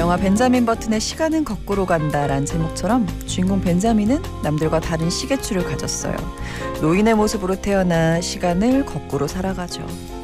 영화 벤자민 버튼의 시간은 거꾸로 간다란 제목처럼 주인공 벤자민은 남들과 다른 시계추를 가졌어요. 노인의 모습으로 태어나 시간을 거꾸로 살아가죠.